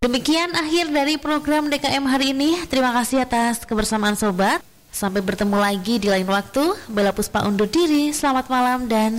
Demikian akhir dari program DKM hari ini. Terima kasih atas kebersamaan sobat. Sampai bertemu lagi di lain waktu. Bella Puspa undur diri. Selamat malam dan